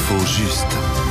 L'info juste.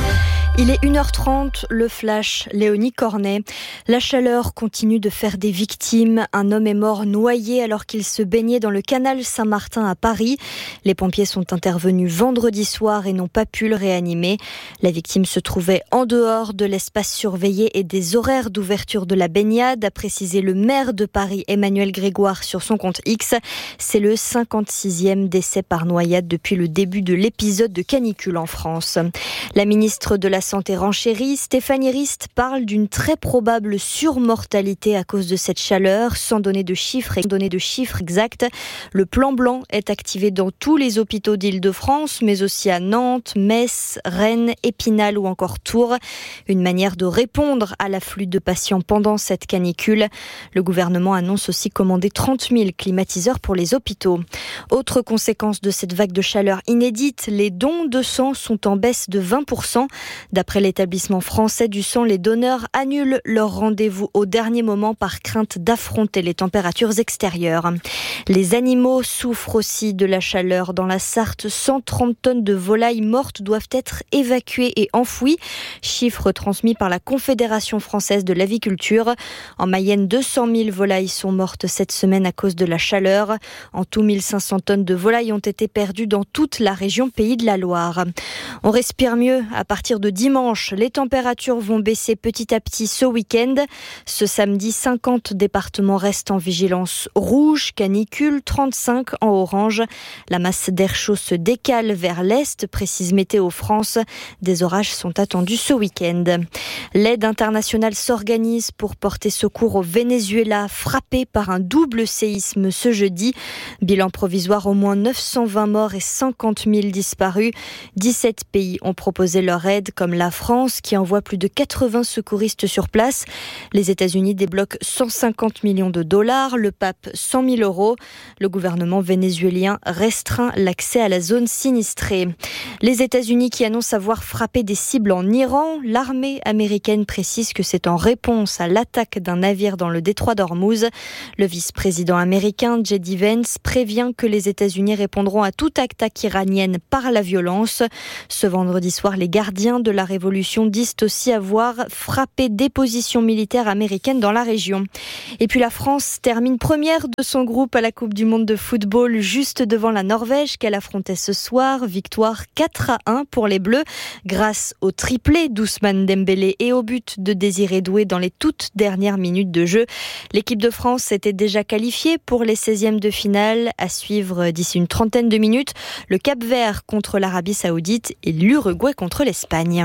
Il est 1h30, le flash, Léonie Cornet. La chaleur continue de faire des victimes. Un homme est mort noyé alors qu'il se baignait dans le canal Saint-Martin à Paris. Les pompiers sont intervenus vendredi soir et n'ont pas pu le réanimer. La victime se trouvait en dehors de l'espace surveillé et des horaires d'ouverture de la baignade, a précisé le maire de Paris, Emmanuel Grégoire, sur son compte X. C'est le 56e décès par noyade depuis le début de l'épisode de canicule en France. La ministre de la Santé renchérie, Stéphanie Rist, parle d'une très probable surmortalité à cause de cette chaleur, sans donner de chiffres exacts. Le plan blanc est activé dans tous les hôpitaux d'Île-de-France, mais aussi à Nantes, Metz, Rennes, Épinal ou encore Tours. Une manière de répondre à l'afflux de patients pendant cette canicule. Le gouvernement annonce aussi commander 30 000 climatiseurs pour les hôpitaux. Autre conséquence de cette vague de chaleur inédite, les dons de sang sont en baisse de 20%. D'après l'établissement français du sang, les donneurs annulent leur rendez-vous au dernier moment par crainte d'affronter les températures extérieures. Les animaux souffrent aussi de la chaleur. Dans la Sarthe, 130 tonnes de volailles mortes doivent être évacuées et enfouies. Chiffre transmis par la Confédération française de l'aviculture. En Mayenne, 200 000 volailles sont mortes cette semaine à cause de la chaleur. En tout, 1500 tonnes de volailles ont été perdues dans toute la région Pays de la Loire. On respire mieux à partir de dimanche. Les températures vont baisser petit à petit ce week-end. Ce samedi, 50 départements restent en vigilance rouge, canicule, 35 en orange. La masse d'air chaud se décale vers l'est, précise Météo France. Des orages sont attendus ce week-end. L'aide internationale s'organise pour porter secours au Venezuela, frappé par un double séisme ce jeudi. Bilan provisoire, au moins 920 morts et 50 000 disparus. 17 pays ont proposé leur aide, comme la France qui envoie plus de 80 secouristes sur place. Les États-Unis débloquent 150 millions de dollars, le pape 100 000 euros. Le gouvernement vénézuélien restreint l'accès à la zone sinistrée. Les États-Unis qui annoncent avoir frappé des cibles en Iran, l'armée américaine précise que c'est en réponse à l'attaque d'un navire dans le détroit d'Ormuz. Le vice-président américain J.D. Vance prévient que les États-Unis répondront à toute attaque iranienne par la violence. Ce vendredi soir, les gardiens de la révolution disent aussi avoir frappé des positions militaires américaines dans la région. Et puis la France termine première de son groupe à la Coupe du Monde de football, juste devant la Norvège qu'elle affrontait ce soir. Victoire 4-1 pour les Bleus, grâce au triplé d'Ousmane Dembélé et au but de Désiré Doué dans les toutes dernières minutes de jeu. L'équipe de France était déjà qualifiée pour les 16e de finale, à suivre d'ici une trentaine de minutes. Le Cap-Vert contre l'Arabie Saoudite et l'Uruguay contre l'Espagne.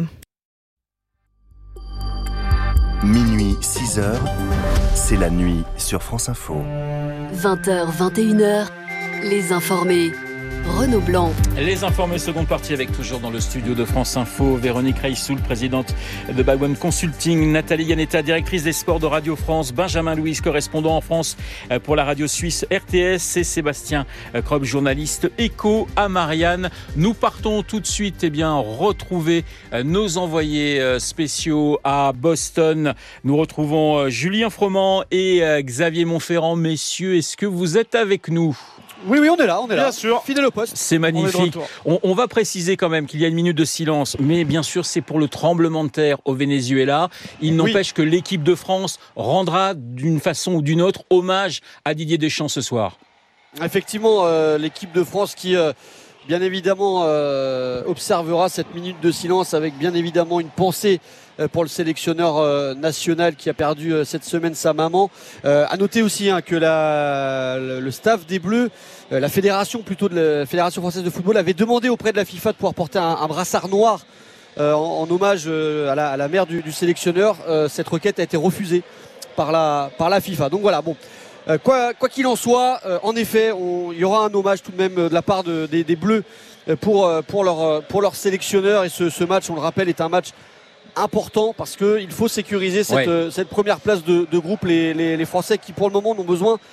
Minuit, 6h, c'est la nuit sur France Info. 20h, 21h, les informés. Renaud Blanc. Les informés, seconde partie, avec toujours dans le studio de France Info, Véronique Reissoul, présidente de Bagwan Consulting, Nathalie Yanetta, directrice des sports de Radio France, Benjamin Louis, correspondant en France pour la radio suisse RTS, et Sébastien Kropp, journaliste éco à Marianne. Nous partons tout de suite retrouver nos envoyés spéciaux à Boston. Nous retrouvons Julien Froment et Xavier Montferrand. Messieurs, est-ce que vous êtes avec nous ? Oui, on est là. Bien sûr. Fidèle au poste. C'est magnifique. On va préciser quand même qu'il y a une minute de silence, mais bien sûr, c'est pour le tremblement de terre au Venezuela. Il n'empêche que l'équipe de France rendra d'une façon ou d'une autre hommage à Didier Deschamps ce soir. Effectivement, l'équipe de France qui, bien évidemment, observera cette minute de silence avec bien évidemment une pensée pour le sélectionneur national qui a perdu cette semaine sa maman. À noter aussi que le staff des Bleus, la fédération française de football, avait demandé auprès de la FIFA de pouvoir porter un brassard noir en hommage à la mère du sélectionneur. Cette requête a été refusée par la FIFA. Donc voilà, bon. Quoi qu'il en soit, en effet, il y aura un hommage tout de même de la part des Bleus pour leur sélectionneur. Et ce match, on le rappelle, est un match important parce qu'il faut sécuriser cette première place de groupe. Les Français qui pour le moment n'ont besoin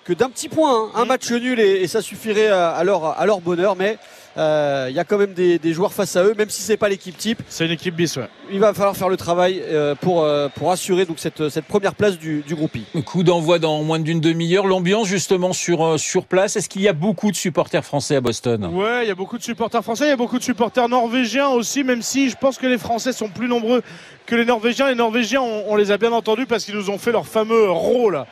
que d'un petit point, un match nul et ça suffirait à leur bonheur, mais il y a quand même des joueurs face à eux, même si c'est pas l'équipe type. C'est une équipe bis, ouais. Il va falloir faire le travail pour assurer donc cette première place du groupe I. Coup d'envoi dans moins d'une demi-heure. L'ambiance justement sur place. Est-ce qu'il y a beaucoup de supporters français à Boston ? Ouais, il y a beaucoup de supporters français, il y a beaucoup de supporters norvégiens aussi, même si je pense que les Français sont plus nombreux que les Norvégiens. Les Norvégiens, on les a bien entendus parce qu'ils nous ont fait leur fameux rôle.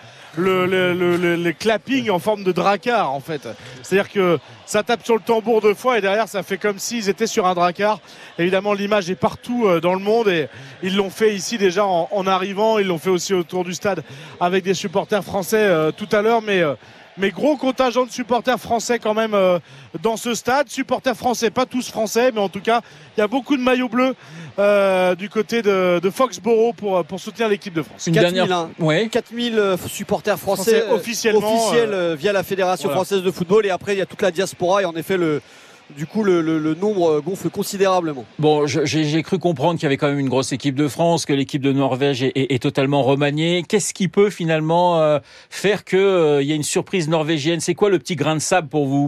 Le clapping en forme de dracard en fait. C'est-à-dire que ça tape sur le tambour 2 fois et derrière ça fait comme s'ils étaient sur un dracard. Évidemment l'image est partout dans le monde et ils l'ont fait ici déjà en arrivant, ils l'ont fait aussi autour du stade avec des supporters français tout à l'heure, mais gros contingent de supporters français quand même dans ce stade. Supporters français, pas tous français, mais en tout cas il y a beaucoup de maillots bleus du côté de Foxborough pour soutenir l'équipe de France. 4000 supporters français officiels via la Fédération française de football, et après il y a toute la diaspora et en effet le nombre gonfle considérablement. Bon, j'ai cru comprendre qu'il y avait quand même une grosse équipe de France, que l'équipe de Norvège est totalement remaniée. Qu'est-ce qui peut finalement faire qu'il y ait une surprise norvégienne ? C'est quoi le petit grain de sable pour vous ?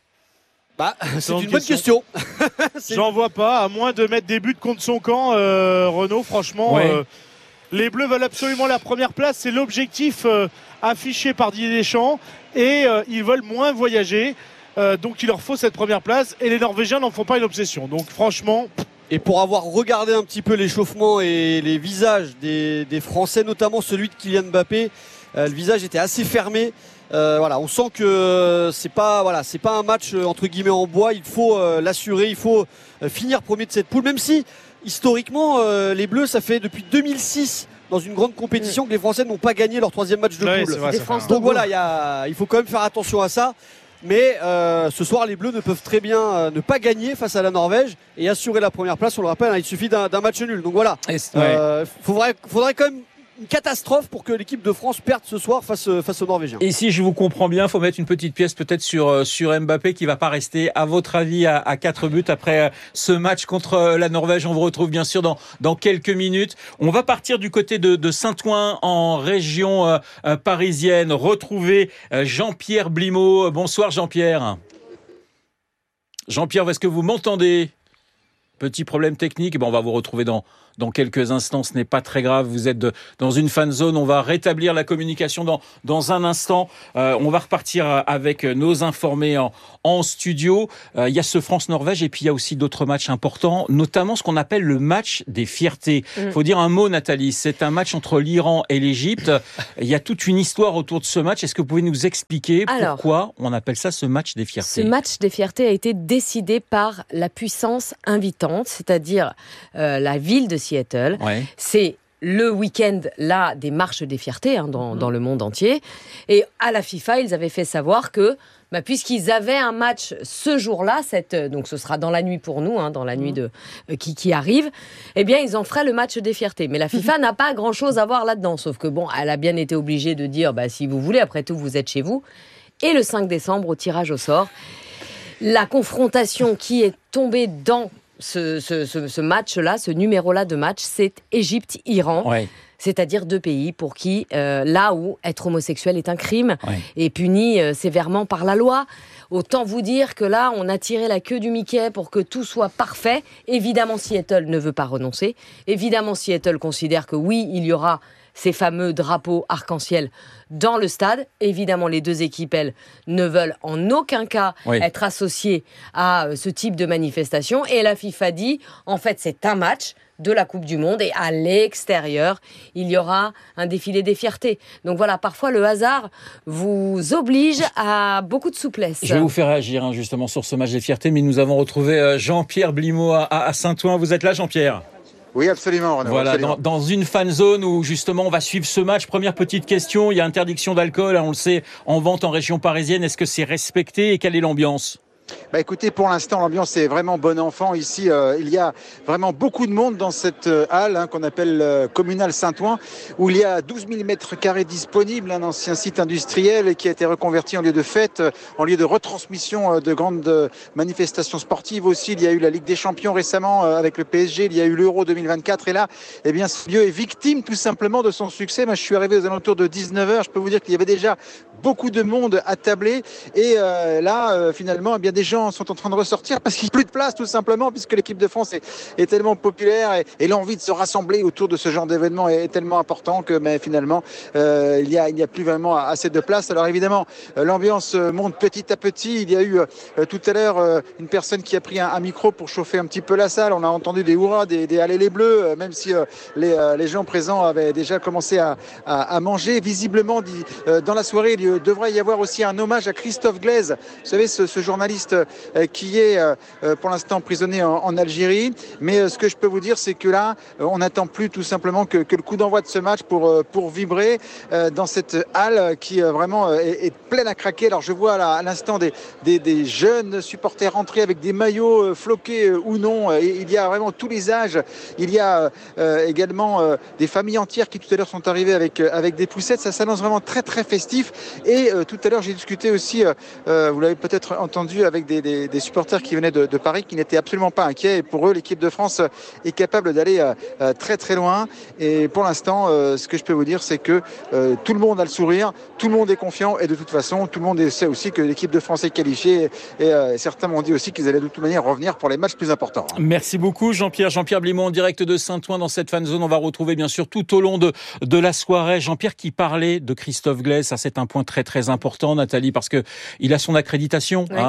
C'est une bonne question. J'en vois pas, à moins de mettre des buts contre son camp, Renaud, franchement. Ouais. Les Bleus veulent absolument la première place, c'est l'objectif affiché par Didier Deschamps, et ils veulent moins voyager. Donc il leur faut cette première place et les Norvégiens n'en font pas une obsession. Donc franchement... Et pour avoir regardé un petit peu l'échauffement et les visages des Français, notamment celui de Kylian Mbappé, le visage était assez fermé. On sent que c'est pas un match entre guillemets en bois. Il faut l'assurer, il faut finir premier de cette poule, même si historiquement les Bleus, ça fait depuis 2006 dans une grande compétition que les Français n'ont pas gagné leur 3e match de poule. Donc voilà, il faut quand même faire attention à ça. Mais ce soir, les Bleus ne peuvent très bien ne pas gagner face à la Norvège et assurer la première place. On le rappelle, il suffit d'un match nul. Donc voilà, faudrait quand même une catastrophe pour que l'équipe de France perde ce soir face aux Norvégiens. Et si je vous comprends bien, il faut mettre une petite pièce peut-être sur Mbappé qui ne va pas rester, à votre avis, à 4 buts après ce match contre la Norvège. On vous retrouve bien sûr dans quelques minutes. On va partir du côté de Saint-Ouen en région parisienne. Retrouver Jean-Pierre Blimaud. Bonsoir Jean-Pierre. Jean-Pierre, est-ce que vous m'entendez ? Petit problème technique. On va vous retrouver dans quelques instants, ce n'est pas très grave. Vous êtes dans une fan zone. On va rétablir la communication dans un instant. On va repartir avec nos informés en studio. Il y a ce France-Norvège et puis il y a aussi d'autres matchs importants, notamment ce qu'on appelle le match des fiertés. Faut dire un mot, Nathalie. C'est un match entre l'Iran et l'Égypte. Il y a toute une histoire autour de ce match. Est-ce que vous pouvez nous expliquer pourquoi on appelle ça ce match des fiertés ? Ce match des fiertés a été décidé par la puissance invitante, c'est-à-dire la ville de Seattle. Ouais. C'est le week-end là des marches des fiertés dans le monde entier. Et à la FIFA, ils avaient fait savoir que puisqu'ils avaient un match ce jour-là, donc ce sera dans la nuit pour nous, dans la nuit qui arrive, eh bien ils en feraient le match des fiertés. Mais la FIFA n'a pas grand-chose à voir là-dedans, sauf que elle a bien été obligée de dire si vous voulez, après tout vous êtes chez vous. Et le 5 décembre, au tirage au sort, la confrontation qui est tombée dans ce match-là, ce numéro-là de match, c'est Égypte-Iran. Ouais. C'est-à-dire 2 pays pour qui, là où être homosexuel est un crime et puni sévèrement par la loi. Autant vous dire que là, on a tiré la queue du Mickey pour que tout soit parfait. Évidemment, Seattle ne veut pas renoncer. Évidemment, Seattle considère que oui, il y aura ces fameux drapeaux arc-en-ciel dans le stade. Évidemment, les 2 équipes, elles, ne veulent en aucun cas être associées à ce type de manifestation. Et la FIFA dit, en fait, c'est un match de la Coupe du Monde et à l'extérieur, il y aura un défilé des fiertés. Donc voilà, parfois le hasard vous oblige à beaucoup de souplesse. Je vais vous faire réagir justement sur ce match des fiertés, mais nous avons retrouvé Jean-Pierre Blimaud à Saint-Ouen. Vous êtes là, Jean-Pierre ? Oui, absolument, Renaud. Voilà, absolument. Dans une fan zone où justement on va suivre ce match. Première petite question, il y a interdiction d'alcool, on le sait, en vente en région parisienne. Est-ce que c'est respecté et quelle est l'ambiance ? Écoutez, pour l'instant, l'ambiance est vraiment bon enfant. Ici, il y a vraiment beaucoup de monde dans cette halle qu'on appelle Communale Saint-Ouen, où il y a 12 000 mètres carrés disponibles, un ancien site industriel qui a été reconverti en lieu de fête, en lieu de retransmission de grandes manifestations sportives aussi. Il y a eu la Ligue des Champions récemment avec le PSG, il y a eu l'Euro 2024. Et là, ce lieu est victime tout simplement de son succès. Moi, je suis arrivé aux alentours de 19h. Je peux vous dire qu'il y avait déjà beaucoup de monde attablé. Et là, finalement, eh bien, des gens sont en train de ressortir parce qu'il n'y a plus de place, tout simplement, puisque l'équipe de France est tellement populaire et l'envie de se rassembler autour de ce genre d'événement est tellement important que finalement, il n'y a plus vraiment assez de place. Alors évidemment, l'ambiance monte petit à petit. Il y a eu tout à l'heure une personne qui a pris un micro pour chauffer un petit peu la salle. On a entendu des hurrahs, des allez les bleus, même si les gens présents avaient déjà commencé à manger. Visiblement, dans la soirée, il devrait y avoir aussi un hommage à Christophe Glaise. Vous savez, ce journaliste qui est pour l'instant emprisonné en Algérie. Mais ce que je peux vous dire, c'est que là, on n'attend plus tout simplement que le coup d'envoi de ce match pour vibrer dans cette halle qui vraiment est pleine à craquer. Alors je vois là, à l'instant des jeunes supporters rentrés avec des maillots floqués ou non. Il y a vraiment tous les âges. Il y a également des familles entières qui tout à l'heure sont arrivées avec des poussettes. Ça s'annonce vraiment très très festif. Et tout à l'heure j'ai discuté aussi, vous l'avez peut-être entendu, avec des supporters qui venaient de Paris, qui n'étaient absolument pas inquiets. Et pour eux, l'équipe de France est capable d'aller très très loin. Et pour l'instant, ce que je peux vous dire, c'est que tout le monde a le sourire, tout le monde est confiant, et de toute façon, tout le monde sait aussi que l'équipe de France est qualifiée. Et certains m'ont dit aussi qu'ils allaient de toute manière revenir pour les matchs plus importants. Merci beaucoup Jean-Pierre. Jean-Pierre Blimont en direct de Saint-Ouen dans cette fan zone. On va retrouver bien sûr tout au long de la soirée Jean-Pierre qui parlait de Christophe Glaise. Ça, c'est un point très très important, Nathalie, parce que il a son accréditation. Oui.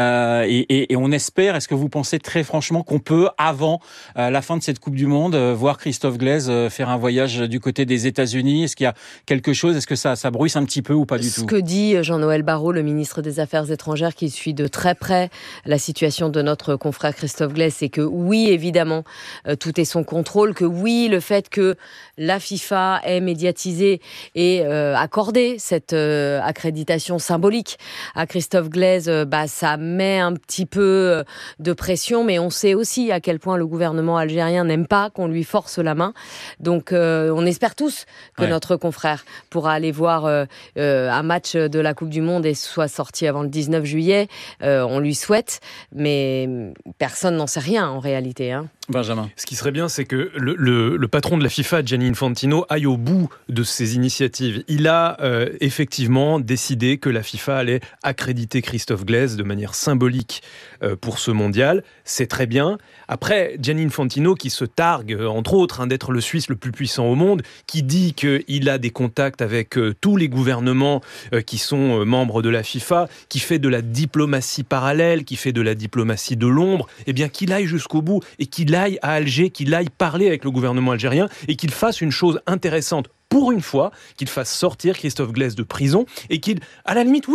Et on espère, est-ce que vous pensez très franchement qu'on peut, avant la fin de cette Coupe du Monde, voir Christophe Glaise faire un voyage du côté des États-Unis? Est-ce qu'il y a quelque chose? Est-ce que ça bruisse un petit peu ou pas du tout? Ce que dit Jean-Noël Barrot, le ministre des Affaires étrangères, qui suit de très près la situation de notre confrère Christophe Glaise, c'est que oui, évidemment, tout est son contrôle, que oui, le fait que la FIFA ait médiatisé et accordé cette accréditation symbolique à Christophe Glaise, ça met un petit peu de pression, mais on sait aussi à quel point le gouvernement algérien n'aime pas qu'on lui force la main. Donc on espère tous que notre confrère pourra aller voir un match de la Coupe du Monde et soit sorti avant le 19 juillet. On lui souhaite, mais personne n'en sait rien en réalité. Benjamin. Ce qui serait bien, c'est que le patron de la FIFA, Gianni Infantino, aille au bout de ses initiatives. Il a effectivement décidé que la FIFA allait accréditer Christophe Glaise de manière symbolique pour ce mondial. C'est très bien. Après, Gianni Infantino, qui se targue, entre autres, d'être le Suisse le plus puissant au monde, qui dit qu'il a des contacts avec tous les gouvernements qui sont membres de la FIFA, qui fait de la diplomatie parallèle, qui fait de la diplomatie de l'ombre, eh bien qu'il aille jusqu'au bout et qu'il aille à Alger, qu'il aille parler avec le gouvernement algérien et qu'il fasse une chose intéressante pour une fois, qu'il fasse sortir Christophe Glaise de prison et qu'il, à la limite,